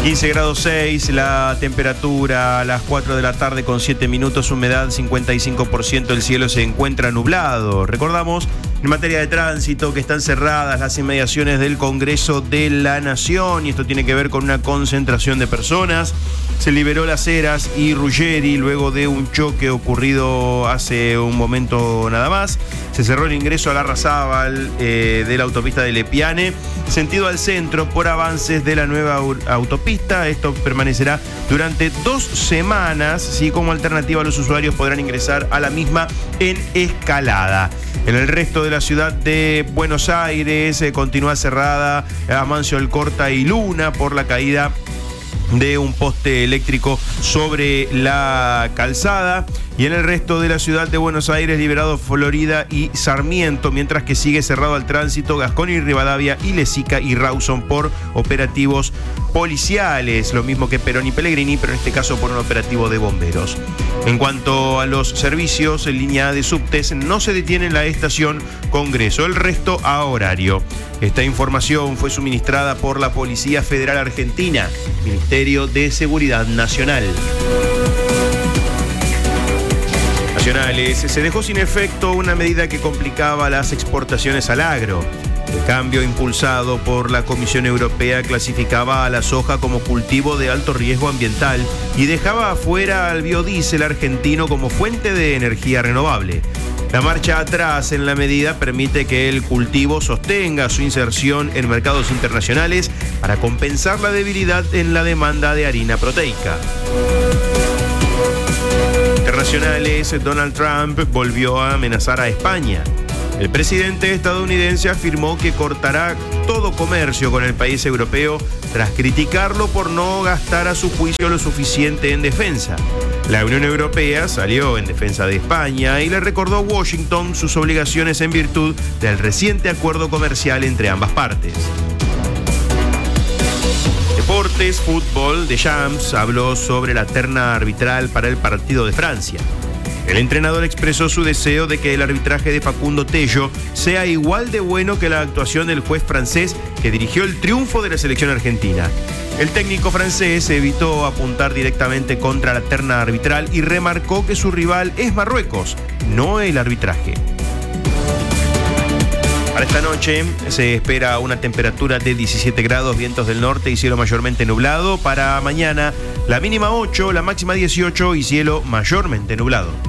15 grados 6, la temperatura a las 4 de la tarde con 7 minutos, humedad 55%, el cielo se encuentra nublado. Recordamos, en materia de tránsito, que están cerradas las inmediaciones del Congreso de la Nación, y esto tiene que ver con una concentración de personas. Se liberó Las Heras y Ruggeri luego de un choque ocurrido hace un momento nada más. Se cerró el ingreso a Larrazábal de la autopista de Lepiane, sentido al centro, por avances de la nueva autopista. Esto permanecerá durante 2 semanas, ¿sí? Como alternativa, los usuarios podrán ingresar a la misma en Escalada. En el resto de la ciudad de Buenos Aires continúa cerrada Amancio Alcorta y Luna por la caída de un poste eléctrico sobre la calzada. Y en el resto de la ciudad de Buenos Aires, liberado Florida y Sarmiento, mientras que sigue cerrado al tránsito Gascón y Rivadavia y Lesica y Rawson por operativos policiales, lo mismo que Perón y Pellegrini, pero en este caso por un operativo de bomberos. En cuanto a los servicios, en línea de subtes no se detiene en la estación Congreso, el resto a horario. Esta información fue suministrada por la Policía Federal Argentina, Ministerio de Seguridad Nacional. Se dejó sin efecto una medida que complicaba las exportaciones al agro. El cambio impulsado por la Comisión Europea clasificaba a la soja como cultivo de alto riesgo ambiental y dejaba afuera al biodiesel argentino como fuente de energía renovable. La marcha atrás en la medida permite que el cultivo sostenga su inserción en mercados internacionales para compensar la debilidad en la demanda de harina proteica. Internacionales, Donald Trump volvió a amenazar a España. El presidente estadounidense afirmó que cortará todo comercio con el país europeo tras criticarlo por no gastar a su juicio lo suficiente en defensa. La Unión Europea salió en defensa de España y le recordó a Washington sus obligaciones en virtud del reciente acuerdo comercial entre ambas partes. Deportes, fútbol, Deschamps habló sobre la terna arbitral para el partido de Francia. El entrenador expresó su deseo de que el arbitraje de Facundo Tello sea igual de bueno que la actuación del juez francés que dirigió el triunfo de la selección argentina. El técnico francés evitó apuntar directamente contra la terna arbitral y remarcó que su rival es Marruecos, no el arbitraje. Para esta noche se espera una temperatura de 17 grados, vientos del norte y cielo mayormente nublado. Para mañana, la mínima 8, la máxima 18 y cielo mayormente nublado.